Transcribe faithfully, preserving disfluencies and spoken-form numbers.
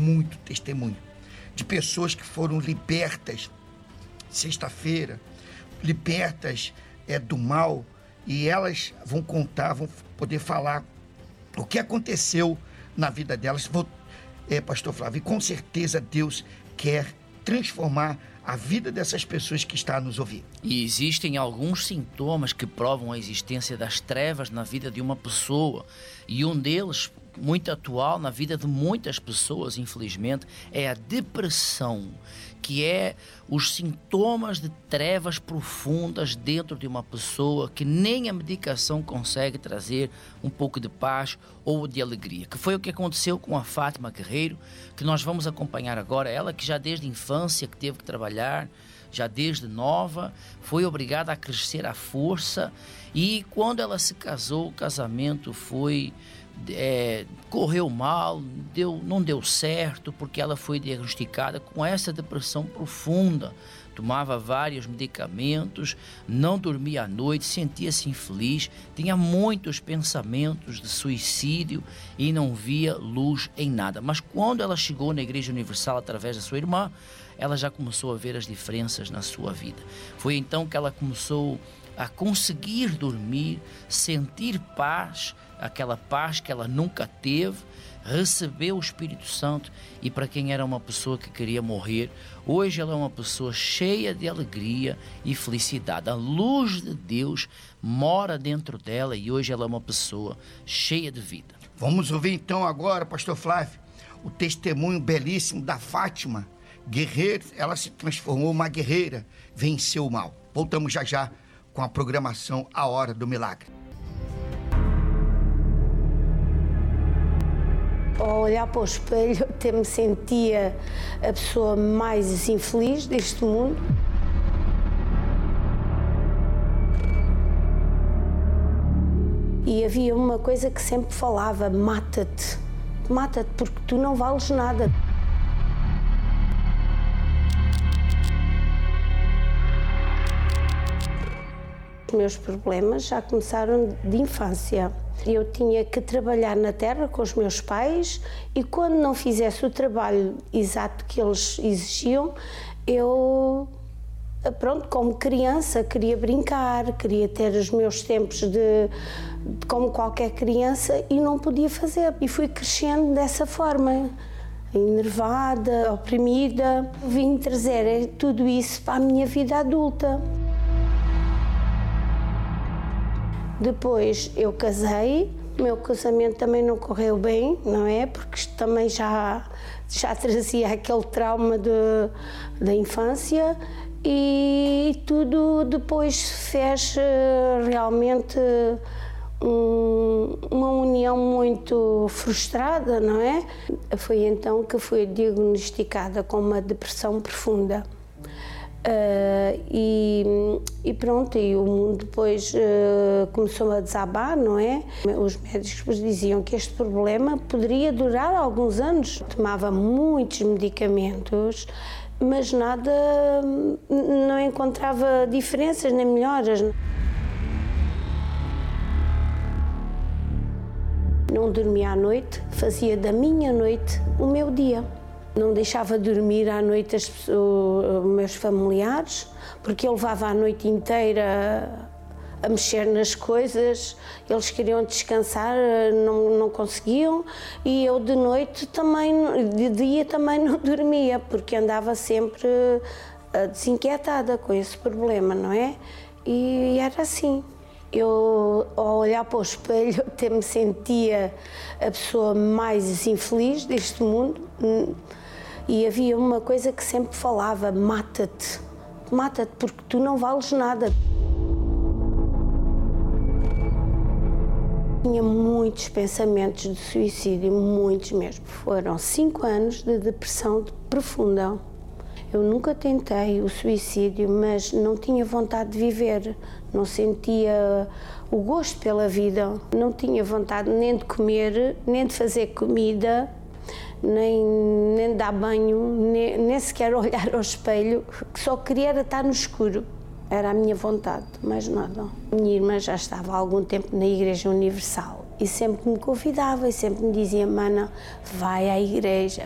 muito testemunho de pessoas que foram libertas sexta-feira, libertas é, do mal, e elas vão contar, vão poder falar o que aconteceu na vida delas. Vou, é, Pastor Flávio, e com certeza Deus quer transformar a vida dessas pessoas que estão a nos ouvir. E existem alguns sintomas que provam a existência das trevas na vida de uma pessoa, e um deles, muito atual na vida de muitas pessoas, infelizmente, é a depressão, que é os sintomas de trevas profundas dentro de uma pessoa que nem a medicação consegue trazer um pouco de paz ou de alegria, que foi o que aconteceu com a Fátima Guerreiro, que nós vamos acompanhar agora. Ela que já desde a infância que teve que trabalhar, já desde nova, foi obrigada a crescer à força, e quando ela se casou, o casamento foi... É, correu mal, deu, não deu certo, porque ela foi diagnosticada com essa depressão profunda. Tomava vários medicamentos, não dormia à noite, sentia-se infeliz, tinha muitos pensamentos de suicídio e não via luz em nada. Mas quando ela chegou na Igreja Universal através da sua irmã, ela já começou a ver as diferenças na sua vida. Foi então que ela começou a conseguir dormir, sentir paz, aquela paz que ela nunca teve, recebeu o Espírito Santo, e para quem era uma pessoa que queria morrer, hoje ela é uma pessoa cheia de alegria e felicidade. A luz de Deus mora dentro dela e hoje ela é uma pessoa cheia de vida. Vamos ouvir então agora, Pastor Flávio, o testemunho belíssimo da Fátima Guerreiro. Ela se transformou uma guerreira, venceu o mal. Voltamos já já com a programação A Hora do Milagre. Ao olhar para o espelho, eu até me sentia a pessoa mais infeliz deste mundo. E havia uma coisa que sempre falava: mata-te, mata-te porque tu não vales nada. Os meus problemas já começaram de infância. Eu tinha que trabalhar na terra com os meus pais, e quando não fizesse o trabalho exato que eles exigiam, eu, pronto, como criança, queria brincar, queria ter os meus tempos de, de como qualquer criança, e não podia fazer. E fui crescendo dessa forma, enervada, oprimida. Vim trazer tudo isso para a minha vida adulta. Depois eu casei, o meu casamento também não correu bem, não é? Porque isto também já, já trazia aquele trauma de, da infância, e tudo depois fez realmente um, uma união muito frustrada, não é? Foi então que fui diagnosticada com uma depressão profunda. Uh, e, e pronto, e o mundo depois uh, começou a desabar, não é? Os médicos diziam que este problema poderia durar alguns anos. Tomava muitos medicamentos, mas nada, não encontrava diferenças nem melhoras. Não dormia à noite, fazia da minha noite o meu dia. Não deixava dormir à noite as pessoas, os meus familiares, porque eu levava a noite inteira a mexer nas coisas. Eles queriam descansar, não, não conseguiam, e eu de noite também, de dia também não dormia, porque andava sempre desinquietada com esse problema, não é? E era assim. Eu, ao olhar para o espelho, até me sentia a pessoa mais infeliz deste mundo. E havia uma coisa que sempre falava: mata-te, mata-te porque tu não vales nada. Tinha muitos pensamentos de suicídio, muitos mesmo. Foram cinco anos de depressão profunda. Eu nunca tentei o suicídio, mas não tinha vontade de viver, não sentia o gosto pela vida, não tinha vontade nem de comer, nem de fazer comida, nem, nem de dar banho, nem, nem sequer olhar ao espelho, que só queria era estar no escuro. Era a minha vontade, mais nada. Minha irmã já estava há algum tempo na Igreja Universal e sempre me convidava e sempre me dizia: mana, vai à igreja,